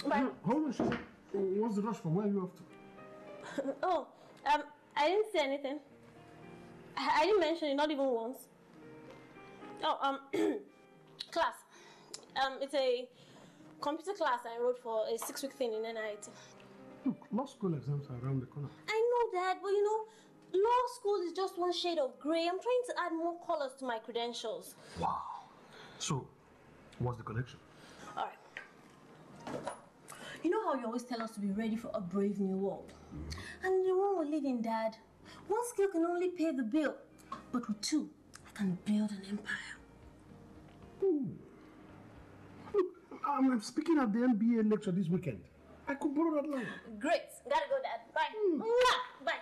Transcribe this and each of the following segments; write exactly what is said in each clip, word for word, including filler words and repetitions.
Bye. Hold on, Shisa. What's the rush for? Where are you off to? Oh, um, I didn't say anything. I, I didn't mention it, not even once. Oh, um, class. Um, it's a computer class I enrolled for a six-week thing in N I T. Look, law school exams are around the corner. I know that, but you know, law school is just one shade of grey. I'm trying to add more colors to my credentials. Wow. So, what's the connection? All right. You know how you always tell us to be ready for a brave new world? Mm. And the one we live in, Dad, one skill can only pay the bill. But with two, I can build an empire. Ooh. Look, I'm speaking at the M B A lecture this weekend. I could borrow that line. Great. Gotta go, Dad. Bye. Mm. Bye.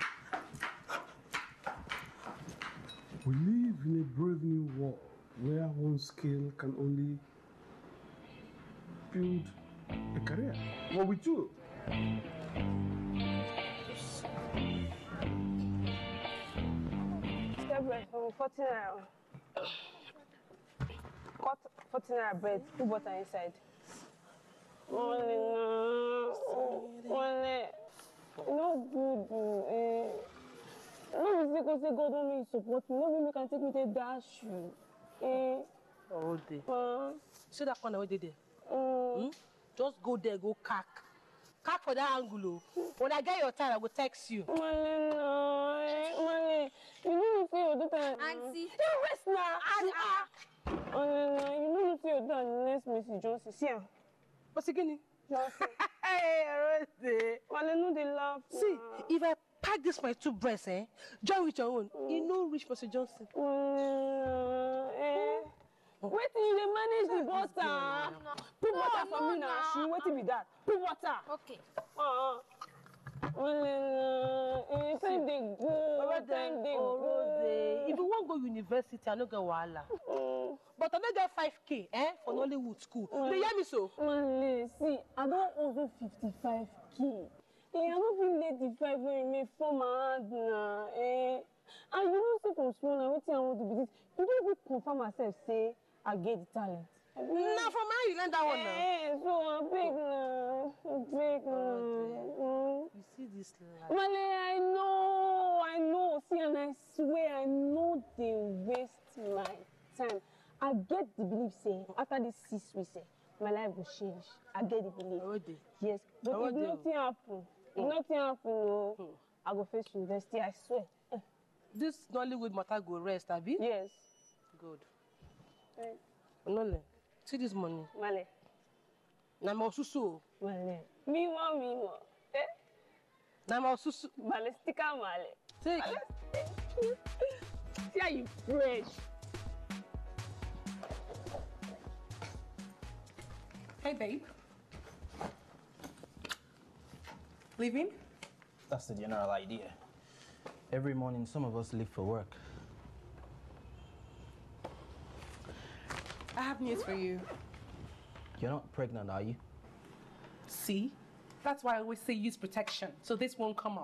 We live in a brave new world where one skill can only build a career. What we do? Step bread for forty naira. Cut forty naira bread, put butter inside. Only no good. No be because say God want me support me. No be me can take me to dash you. Eh. Oh, day. Uh, See that corner where they there? Um, hmm? Just go there, go cack. Cack for that angle. When I get your time, I will text you. Male, no, eh, Male, you know if you do that. Auntie, you rest now. Ah, ah. You know if you do that next Missus Johnson. See her. What's it getting? Johnson. Hey, Rose. Male, no they laugh. See, if I pack this my two breasts, eh, join with your own. Mm. You know, rich Missus Johnson. Mm, eh. Wait till you manage the butter. No, Put no, butter for no, me now. no. She wait till be that. Put butter. Okay. Uh-uh. Well, time they go. Time they go. If you want to go university, I don't get wahala. Mm. But I don't get five K, eh, for Nollywood school. Mm. You hear me so? Well, see, I don't owe fifty-five K. Eh, I don't feel eighty-five when you make for my hand now. Eh. And you know, say from small, now wetin I want to be this. You don't even confirm myself, say I get the talent. Now from how you learn that one now? Eh, so I'm big now. I'm big now. You see this life. Male, I know, I know. See, and I swear, I know they waste my time. I get the belief, say, after this six weeks, say, my life will change. I get the belief. Already. Yes, but if nothing happen, if nothing happen, no, I go face university, I swear. This Nollywood matter go rest, Abi? Yes. Good. Right. Nole, see this money. Male. Na my susu. Male. Me want me want. Eh? Na my susu. Male, sticker male. Take. See how you fresh. Hey, babe. Leaving? That's the general idea. Every morning, some of us leave for work. I have news for you. You're not pregnant, are you? See? That's why I always say use protection, so this won't come out.